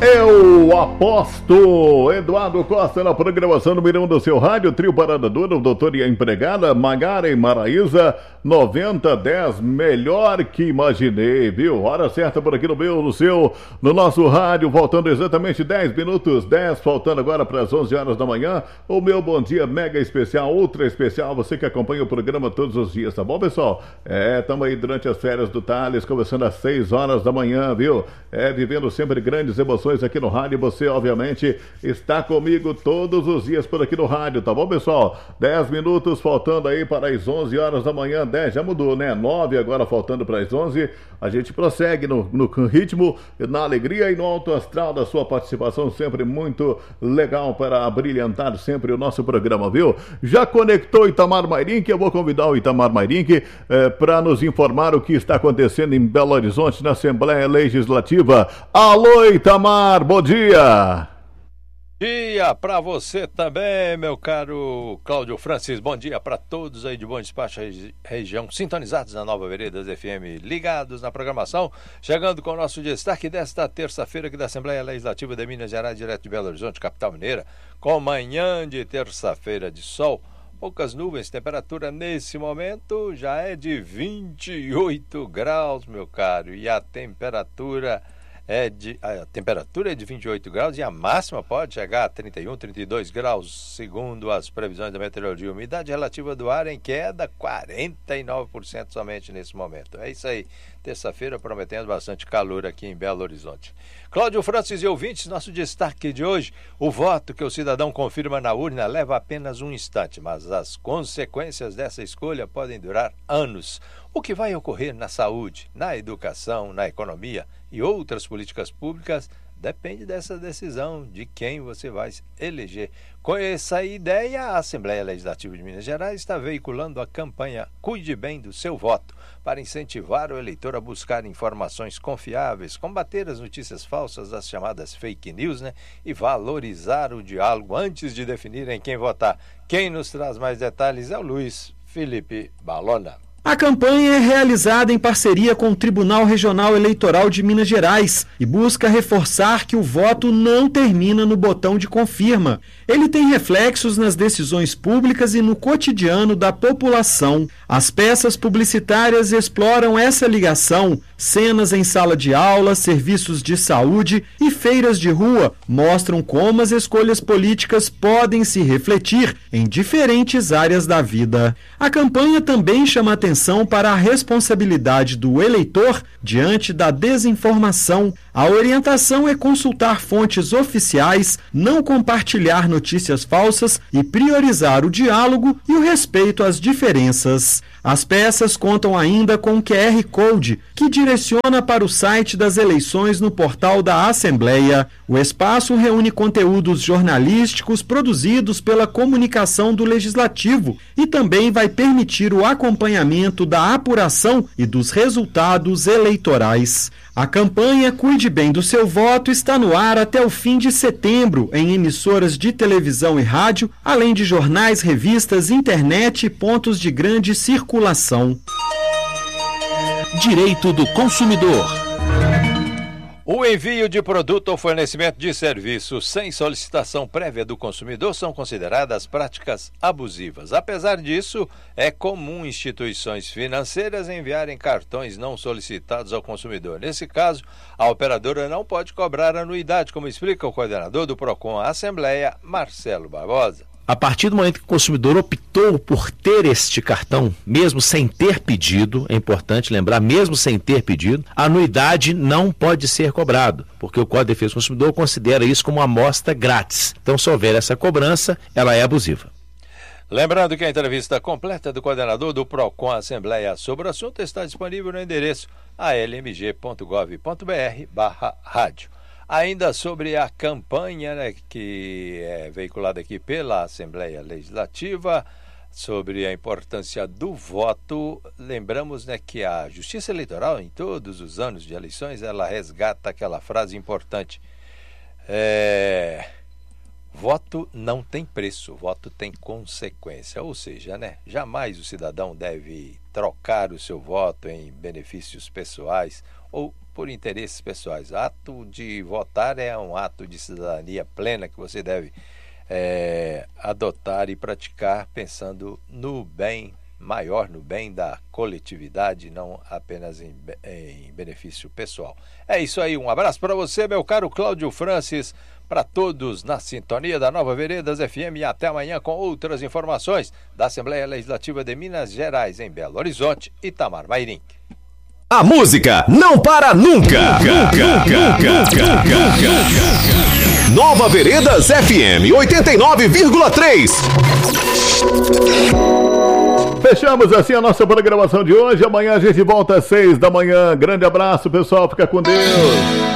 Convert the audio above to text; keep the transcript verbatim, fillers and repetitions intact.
Eu aposto! Eduardo Costa na programação número um do seu rádio, trio Parada Dura, o doutor e a empregada, Magara e Maraísa, noventa dez, melhor que imaginei, viu? Hora certa por aqui no meu, no seu, no nosso rádio, faltando exatamente dez minutos, dez, faltando agora para as onze horas da manhã, o meu bom dia mega especial, ultra especial, você que acompanha o programa todos os dias, tá bom, pessoal? É, estamos aí durante as férias do Thales, começando às seis horas da manhã, viu? É, vivendo sempre grandes emoções aqui no rádio, você obviamente está comigo todos os dias por aqui no rádio, tá bom, pessoal? dez minutos faltando aí para as onze horas da manhã, dez, já mudou, né? nove agora faltando para as onze, a gente prossegue no, no ritmo, na alegria e no alto astral da sua participação, sempre muito legal para brilhantar sempre o nosso programa, viu? Já conectou Itamar Mairink, eu vou convidar o Itamar Mairink eh, para nos informar o que está acontecendo em Belo Horizonte na Assembleia Legislativa. Alô, Itamar! Bom dia! Dia para você também, meu caro Cláudio Francis. Bom dia para todos aí de Bom Despacho, regi- região, sintonizados na Nova Veredas F M, ligados na programação. Chegando com o nosso destaque desta terça-feira aqui da Assembleia Legislativa de Minas Gerais, direto de Belo Horizonte, capital mineira, com manhã de terça-feira de sol. Poucas nuvens, temperatura nesse momento já é de vinte e oito graus, meu caro, e a temperatura... É de, a temperatura é de vinte e oito graus e a máxima pode chegar a trinta e um, trinta e dois graus, segundo as previsões da meteorologia. A umidade relativa do ar em queda, quarenta e nove por cento somente nesse momento. É isso aí, terça-feira prometendo bastante calor aqui em Belo Horizonte. Cláudio Francis e ouvintes, nosso destaque de hoje: o voto que o cidadão confirma na urna leva apenas um instante, mas as consequências dessa escolha podem durar anos. O que vai ocorrer na saúde, na educação, na economia e outras políticas públicas depende dessa decisão de quem você vai eleger. Com essa ideia, a Assembleia Legislativa de Minas Gerais está veiculando a campanha Cuide Bem do Seu Voto, para incentivar o eleitor a buscar informações confiáveis, combater as notícias falsas, as chamadas fake news, né? E valorizar o diálogo antes de definir em quem votar. Quem nos traz mais detalhes é o Luiz Felipe Balona. A campanha é realizada em parceria com o Tribunal Regional Eleitoral de Minas Gerais e busca reforçar que o voto não termina no botão de confirma. Ele tem reflexos nas decisões públicas e no cotidiano da população. As peças publicitárias exploram essa ligação. Cenas em sala de aula, serviços de saúde e feiras de rua mostram como as escolhas políticas podem se refletir em diferentes áreas da vida. A campanha também chama atenção para a responsabilidade do eleitor diante da desinformação. A orientação é consultar fontes oficiais, não compartilhar notícias falsas e priorizar o diálogo e o respeito às diferenças. As peças contam ainda com Q R Code, que direciona para o site das eleições no portal da Assembleia. O espaço reúne conteúdos jornalísticos produzidos pela comunicação do Legislativo e também vai permitir o acompanhamento da apuração e dos resultados eleitorais. A campanha Cuide Bem do Seu Voto está no ar até o fim de setembro, em emissoras de televisão e rádio, além de jornais, revistas, internet e pontos de grande circulação. Direito do consumidor. O envio de produto ou fornecimento de serviço sem solicitação prévia do consumidor são consideradas práticas abusivas. Apesar disso, é comum instituições financeiras enviarem cartões não solicitados ao consumidor. Nesse caso, a operadora não pode cobrar anuidade, como explica o coordenador do PROCON à Assembleia, Marcelo Barbosa. A partir do momento que o consumidor optou por ter este cartão, mesmo sem ter pedido, é importante lembrar, mesmo sem ter pedido, a anuidade não pode ser cobrado, porque o Código de Defesa do Consumidor considera isso como uma amostra grátis. Então, se houver essa cobrança, ela é abusiva. Lembrando que a entrevista completa do coordenador do PROCON Assembleia sobre o assunto está disponível no endereço a l m g ponto gov ponto b r barra rádio. Ainda sobre a campanha, né, que é veiculada aqui pela Assembleia Legislativa, sobre a importância do voto, lembramos, né, que a Justiça Eleitoral, em todos os anos de eleições, ela resgata aquela frase importante. É... Voto não tem preço, voto tem consequência. Ou seja, né, jamais o cidadão deve trocar o seu voto em benefícios pessoais ou por interesses pessoais. Ato de votar é um ato de cidadania plena que você deve é, adotar e praticar pensando no bem maior, no bem da coletividade, não apenas em, em benefício pessoal. É isso aí, um abraço para você, meu caro Cláudio Francis, para todos na sintonia da Nova Veredas F M, e até amanhã com outras informações da Assembleia Legislativa de Minas Gerais, em Belo Horizonte, Itamar Mairink. A música não para nunca. Nova Veredas F M oitenta e nove vírgula três. Fechamos assim a nossa programação de hoje. Amanhã a gente volta às seis da manhã. Grande abraço, pessoal. Fica com Deus.